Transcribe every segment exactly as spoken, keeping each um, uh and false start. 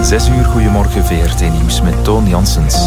Zes uur, goedemorgen, V R T Nieuws met Toon Janssens.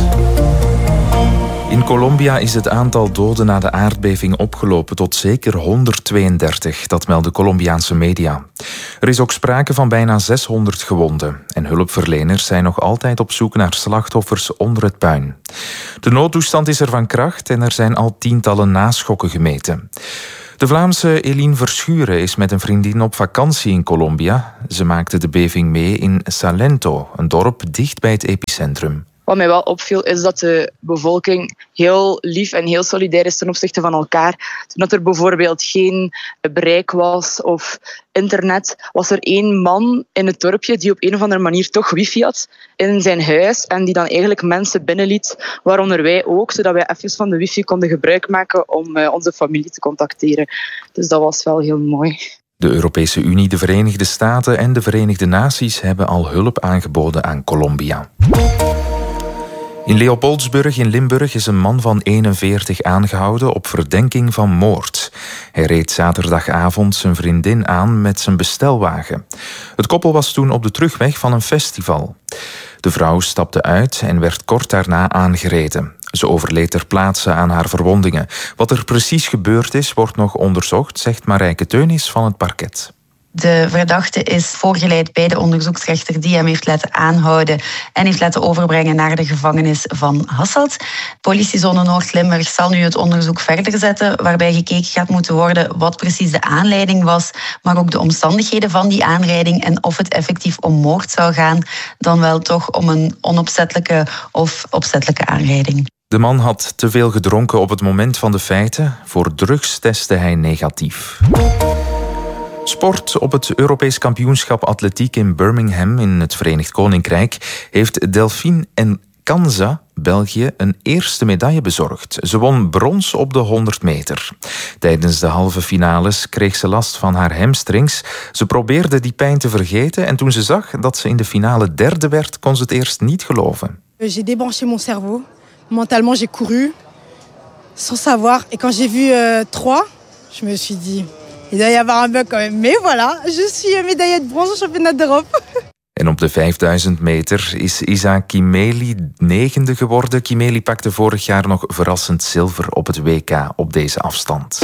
In Colombia is het aantal doden na de aardbeving opgelopen tot zeker honderdtweeëndertig, dat melden Colombiaanse media. Er is ook sprake van bijna zeshonderd gewonden en hulpverleners zijn nog altijd op zoek naar slachtoffers onder het puin. De noodtoestand is er van kracht en er zijn al tientallen naschokken gemeten. De Vlaamse Eline Verschuren is met een vriendin op vakantie in Colombia. Ze maakte de beving mee in Salento, een dorp dicht bij het epicentrum. Wat mij wel opviel is dat de bevolking heel lief en heel solidair is ten opzichte van elkaar. Toen er bijvoorbeeld geen bereik was of internet, was er één man in het dorpje die op een of andere manier toch wifi had in zijn huis en die dan eigenlijk mensen binnenliet, waaronder wij ook, zodat wij even van de wifi konden gebruik maken om uh, onze familie te contacteren. Dus dat was wel heel mooi. De Europese Unie, de Verenigde Staten en de Verenigde Naties hebben al hulp aangeboden aan Colombia. In Leopoldsburg in Limburg is een man van eenenveertig aangehouden op verdenking van moord. Hij reed zaterdagavond zijn vriendin aan met zijn bestelwagen. Het koppel was toen op de terugweg van een festival. De vrouw stapte uit en werd kort daarna aangereden. Ze overleed ter plaatse aan haar verwondingen. Wat er precies gebeurd is, wordt nog onderzocht, zegt Marijke Teunis van het parket. De verdachte is voorgeleid bij de onderzoeksrechter die hem heeft laten aanhouden en heeft laten overbrengen naar de gevangenis van Hasselt. Politiezone Noord-Limburg zal nu het onderzoek verder zetten, waarbij gekeken gaat moeten worden wat precies de aanleiding was, maar ook de omstandigheden van die aanrijding en of het effectief om moord zou gaan, dan wel toch om een onopzettelijke of opzettelijke aanrijding. De man had te veel gedronken op het moment van de feiten. Voor drugs testte hij negatief. Sport. Op het Europees kampioenschap atletiek in Birmingham in het Verenigd Koninkrijk heeft Delphine Encanza België een eerste medaille bezorgd. Ze won brons op de honderd meter. Tijdens de halve finales kreeg ze last van haar hamstrings. Ze probeerde die pijn te vergeten en toen ze zag dat ze in de finale derde werd, kon ze het eerst niet geloven. J'ai débranché mon cerveau. Mentalement, j'ai couru sans savoir. Et quand j'ai vu euh, trois, je me suis dit... Il doit y avoir un bug quand même. Mais voilà, je suis médaillée de bronze au championnat d'Europe. En op de vijfduizend meter is Isa Kimeli negende geworden. Kimeli pakte vorig jaar nog verrassend zilver op het W K op deze afstand.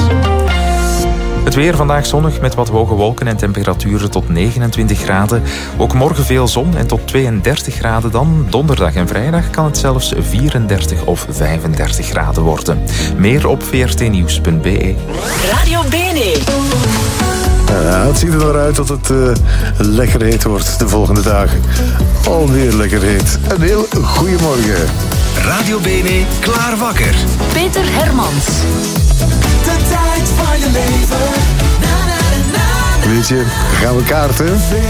Het weer vandaag zonnig met wat hoge wolken en temperaturen tot negenentwintig graden. Ook morgen veel zon en tot tweeëndertig graden dan. Donderdag en vrijdag kan het zelfs vierendertig of vijfendertig graden worden. Meer op v r t nieuws punt b e. Radio B N E. Ja, het ziet er naar uit dat het uh, lekker heet wordt de volgende dagen. Alweer lekker heet. Een heel goeiemorgen. Radio B N E, klaar wakker. Peter Hermans. De tijd van je leven. Na, na, na, na. Weet je, gaan we kaarten?